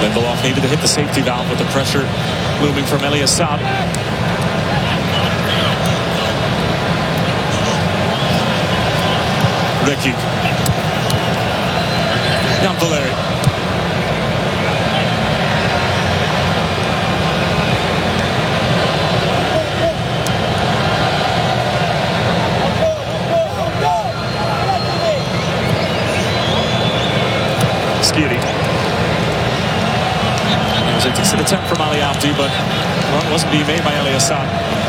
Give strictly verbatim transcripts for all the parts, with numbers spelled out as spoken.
Lindelof needed to hit the safety valve with the pressure looming from Elias Saab. Ricky. Jan Valeri. Skiri. It was a decent attempt from Ali Abdi, but run wasn't being made by Elias Saab.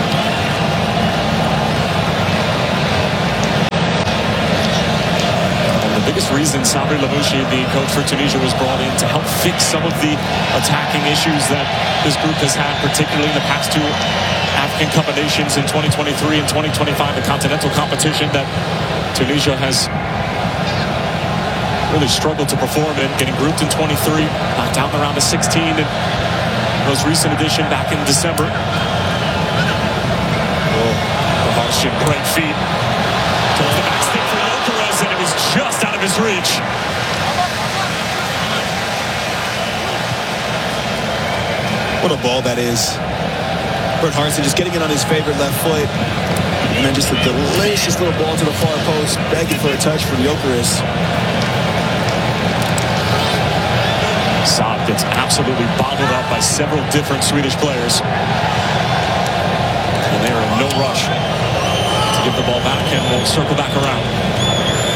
The biggest reason Sabri Lamouchi, the coach for Tunisia, was brought in to help fix some of the attacking issues that this group has had, particularly in the past two African Cup of Nations in twenty twenty-three and twenty twenty-five, the continental competition that Tunisia has really struggled to perform in, getting grouped in twenty-three, knocked out in the round of sixteen, and most recent edition back in December. Oh, Harshin, great feet. Towards the back stick for Gyökeres, and it was just out of his reach. What a ball that is. Bert Harshin just getting it on his favorite left foot. And then just a delicious little ball to the far post, begging for a touch from Gyökeres. Saab gets absolutely bottled up by several different Swedish players. And they are in no rush to give the ball back, and we'll circle back around.